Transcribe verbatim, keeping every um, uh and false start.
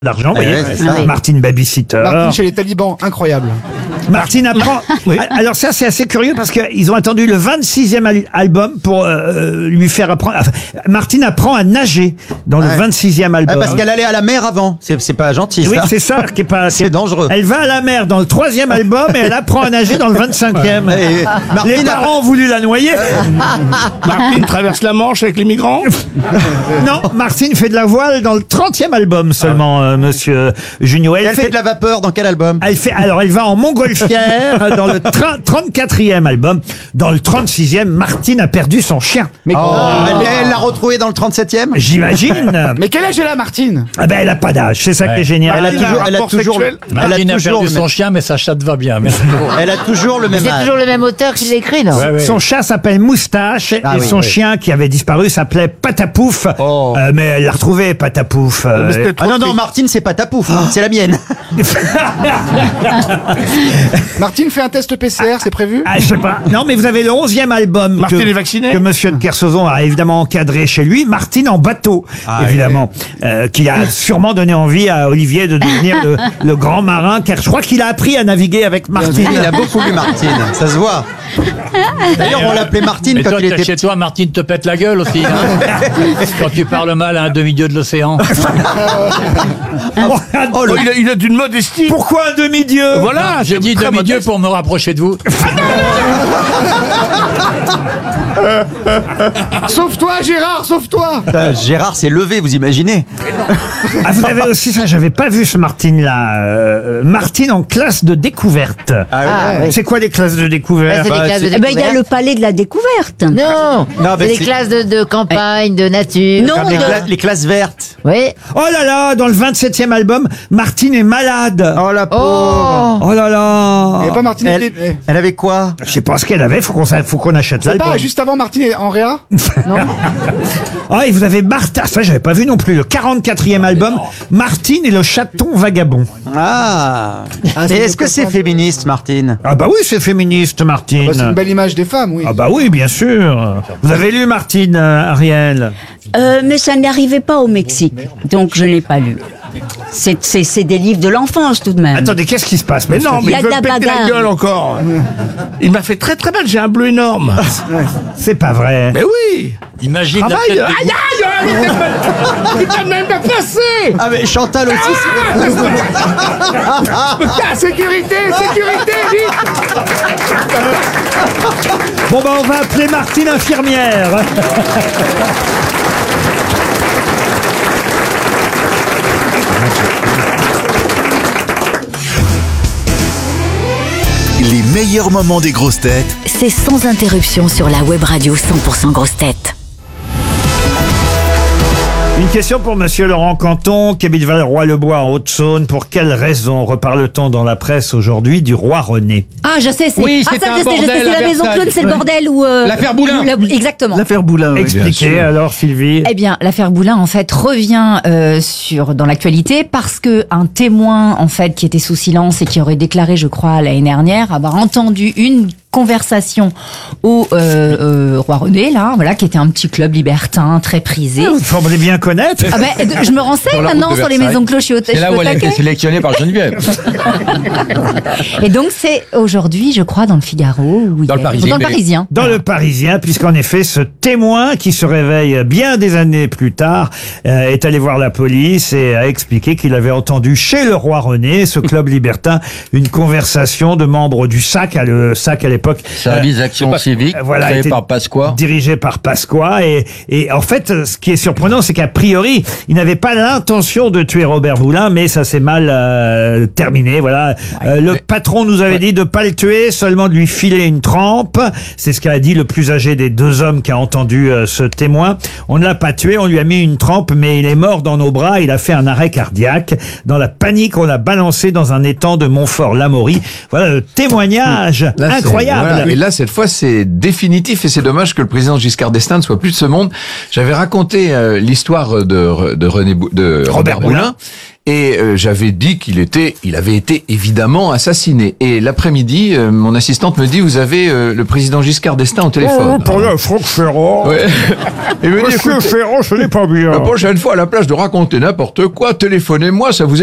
d'argent, vous voyez, ouais, ça. Martine Babysitter. Martine chez les talibans, incroyable. Martine apprend. Oui. Alors ça, c'est assez curieux parce qu'ils ont attendu le vingt-sixième al- album pour euh, lui faire apprendre. Enfin, Martine apprend à nager dans le Ouais. vingt-sixième album. Ah, parce qu'elle allait à la mer avant. C'est, c'est pas gentil, Oui, ça. c'est ça qui est pas. C'est dangereux. Elle va à la mer dans le troisième album et elle apprend à nager dans le vingt-cinquième. Et Martine Les a- parents ont voulu la noyer. Martine traverse la Manche avec les migrants. Non, Martine fait de la voile dans le trentième album seulement, euh, monsieur Junio. Elle fait de la vapeur dans quel album? Elle fait, alors elle va en montgolfière dans le tra- trente-quatrième album. Dans le trente-sixième, Martine a perdu son chien. Mais, Oh, elle, elle l'a retrouvé dans le trente-septième? J'imagine. mais quel âge elle a, Martine? Ah ben elle a pas d'âge, c'est ça qui est génial. Elle a Martine a toujours, un elle a rapport toujours, sexuel. elle a Martine a toujours, perdu le son même- chien, mais sa chatte va bien. Merci. elle a toujours le même C'est âge. toujours le même auteur qui l'écrit, non? Ouais, ouais. Son chat s'appelle Moustache Ah et oui, son oui. chien qui avait disparu s'appelait Patapouf. Oh. Euh, mais elle l'a retrouvé, Patapouf. Euh, Mais c'était Ah trop non, non, triste. Martine, c'est pas ta pouf, c'est la mienne. Martine fait un test P C R, c'est prévu? Ah, je sais pas. Non, mais vous avez le onzième album Martine que, est vaccinée que Monsieur de Kersauzon a évidemment encadré chez lui. Martine en bateau, Ah, évidemment, euh, qui a sûrement donné envie à Olivier de devenir le, le grand marin, car je crois qu'il a appris à naviguer avec Martine. Il a beaucoup lu Martine, ça se voit. D'ailleurs, on l'appelait Martine Mais quand toi, il t'es était chez toi, Martine te pète la gueule aussi. Hein quand tu parles mal à un demi-dieu de l'océan. Oh, Oh, il, a, il a d'une modestie. pourquoi un demi-dieu? Voilà, J'ai dit très demi-dieu modeste. pour me rapprocher de vous. Sauve-toi, Gérard, sauve-toi! Putain, Gérard s'est levé, vous imaginez? Ah, vous avez aussi ça, j'avais pas vu ce Martine-là. Euh, Martine en classe de découverte. Ah, oui. C'est quoi les classes de Bah, découverte? c'est des Bah, classes de c'est- Eh ben, il y a découverte. le palais de la découverte. Non, Non, c'est mais des c'est- classes de, de campagne, de nature. Non, Comme les, de- cla- les classes vertes. Oui. Oh là là, dans le vingt-septième album, Martine est malade. Oh la pauvre. Oh, Oh là là. Et pas Martine Elle, était- elle avait quoi? Je sais pas ce qu'elle avait, faut qu'on sa- faut qu'on achète C'est l'album. pas juste avant Martine est en réa? Ah, et vous avez Martha, ça j'avais pas vu non plus, le quarante-quatrième album, Martine et le chaton vagabond. Ah. Ah, Et c'est est-ce que le c'est copain. féministe, Martine? Ah bah oui, c'est féministe, Martine. Bah, c'est une belle image des femmes, oui. Ah bah oui, bien sûr. Vous avez lu Martine, euh, Ariel? Euh, mais ça n'arrivait pas au Mexique, donc je n'ai pas lu. C'est, c'est, c'est des livres de l'enfance tout de même. Attendez, qu'est-ce qui se passe? Mais non, Il mais y a il veut de me la péter la bagarre. gueule encore. Il m'a fait très très mal, j'ai un bleu énorme. C'est pas vrai. Mais oui. Imagine la Travaille. tête de- Aïe aïe, aïe, il t'a même pas passé. Ah mais Chantal aussi. Ah, sécurité, sécurité, vite! Bon bah on va appeler Martine infirmière. Les meilleurs moments des grosses têtes C'est sans interruption sur la web radio cent pour cent grosses têtes. Une question pour Monsieur Laurent Canton, qui habite Valroi-le-Bois en Haute-Saône. Pour quelle raison reparle-t-on dans la presse aujourd'hui du roi René? Ah, je sais, c'est. Oui, ah, c'était ça, un je sais, je sais, bordel c'est à la maison Versailles. Claude, c'est le Ouais. bordel où. euh, L'affaire Boulin. où la- exactement. L'affaire Boulin. oui. Expliquez alors, Sylvie. Eh bien, l'affaire Boulin en fait revient euh, sur dans l'actualité parce que un témoin en fait qui était sous silence et qui aurait déclaré, je crois, l'année dernière avoir entendu une conversation au euh, euh, Roi René, là, voilà, qui était un petit club libertin très prisé. Vous semblez bien connaître. Ah ben, de- je me renseigne Sur la maintenant route de sur les Versailles. maisons cloches. C'est là où elle a été sélectionnée par Geneviève. Et donc c'est aujourd'hui, je crois, dans le Figaro ou Dans le hier. Parisien, Dans le mais- Parisien. Dans le Parisien, puisqu'en effet, ce témoin qui se réveille bien des années plus tard euh, est allé voir la police et a expliqué qu'il avait entendu chez le roi René, ce club libertin, une conversation de membres du S A C, à le S A C à l'époque. Service d'action civique, euh, voilà, créé était par Pasqua. dirigé par Pasqua. Et, et en fait, ce qui est surprenant, c'est qu'a priori, il n'avait pas l'intention de tuer Robert Boulin, mais ça s'est mal euh, terminé. Voilà. Euh, le patron nous avait dit de pas le tuer, seulement de lui filer une trempe. C'est ce qu'a dit le plus âgé des deux hommes qui a entendu euh, ce témoin. On ne l'a pas tué, on lui a mis une trempe, mais il est mort dans nos bras. Il a fait un arrêt cardiaque. Dans la panique, on l'a balancé dans un étang de Montfort-l'Amaury. Voilà le témoignage Là, c'est- incroyable. voilà. Et là, cette fois, c'est définitif et c'est dommage que le président Giscard d'Estaing ne soit plus de ce monde. J'avais raconté euh, l'histoire de, de René Bou- de Robert Robert Boulin. Boulin. Et euh, euh, j'avais dit qu'il était, il avait été évidemment assassiné. Et l'après-midi, euh, mon assistante me dit, vous avez euh, le président Giscard d'Estaing au téléphone. Oh, parlez à Franck Ferrand. Ouais. Et me dit, Monsieur écoutez, Ferrand, ce n'est pas bien. la prochaine fois, à la place de raconter n'importe quoi, téléphonez-moi, ça vous